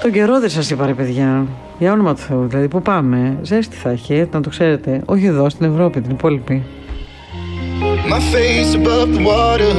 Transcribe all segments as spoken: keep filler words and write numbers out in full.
Τον καιρό δεν σας είπα, ρε παιδιά. Για όνομα του Θεού, δηλαδή που πάμε. Ζέστη θα έχει, να το ξέρετε. Όχι εδώ, στην Ευρώπη, την υπόλοιπη. My face above the water.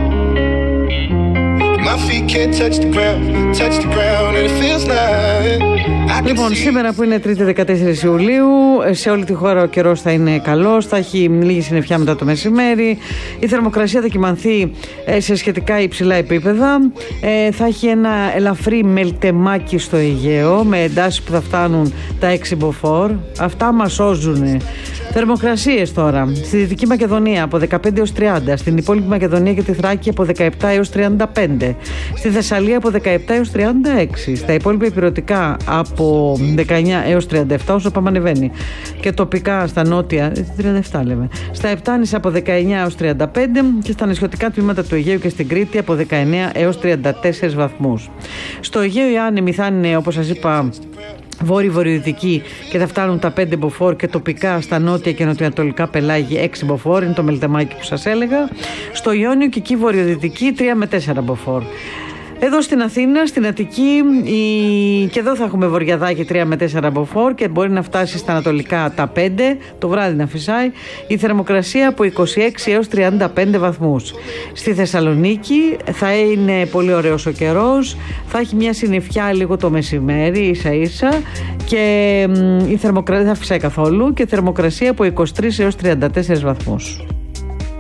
My feet can't touch the ground, touch the ground and it feels like. Λοιπόν, σήμερα που είναι Τρίτη δεκατέσσερις Ιουλίου, σε όλη τη χώρα ο καιρός θα είναι καλός, θα έχει λίγη συννεφιά μετά το μεσημέρι, η θερμοκρασία θα κυμανθεί σε σχετικά υψηλά επίπεδα, θα έχει ένα ελαφρύ μελτεμάκι στο Αιγαίο με εντάσεις που θα φτάνουν τα έξι μποφόρ, αυτά μας σώζουνε. Θερμοκρασίες τώρα, στη Δυτική Μακεδονία από δεκαπέντε έως τριάντα, στην υπόλοιπη Μακεδονία και τη Θράκη από δεκαεπτά έως τριάντα πέντε, στη Θεσσαλία από δεκαεπτά έως τριάντα έξι, στα υπόλοιπα ηπειρωτικά από δεκαεννιά έως τριάντα επτά όσο πάμε ανεβαίνει, και τοπικά στα νότια, τριάντα επτά λέμε, στα Επτάνησα από δεκαεννιά έως τριάντα πέντε και στα νησιωτικά τμήματα του Αιγαίου και στην Κρήτη από δεκαεννιά έως τριάντα τέσσερις βαθμούς. Στο Αιγαίο οι άνεμοι θα είναι, όπως σας είπα, βόρειο-βορειοδυτική και θα φτάνουν τα πέντε μποφόρ και τοπικά στα νότια και νοτιοανατολικά πελάγη έξι μποφόρ, είναι το μελτεμάκι που σας έλεγα. Στο Ιόνιο και εκεί βορειοδυτική τρία με τέσσερα μποφόρ. Εδώ στην Αθήνα, στην Αττική, η... και εδώ θα έχουμε βορειαδάκι τρία με τέσσερα μποφόρ και μπορεί να φτάσει στα ανατολικά τα πέντε, το βράδυ να φυσάει, η θερμοκρασία από είκοσι έξι έως τριάντα πέντε βαθμούς. Στη Θεσσαλονίκη θα είναι πολύ ωραίος ο καιρός, θα έχει μια συννεφιά λίγο το μεσημέρι ίσα ίσα και η θερμοκρασία δεν θα φυσάει καθόλου και θερμοκρασία από είκοσι τρεις έως τριάντα τέσσερις βαθμούς.